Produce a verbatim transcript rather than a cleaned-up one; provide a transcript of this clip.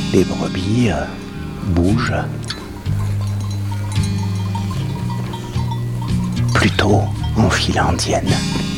Les brebis euh, bougent. Plutôt en file indienne.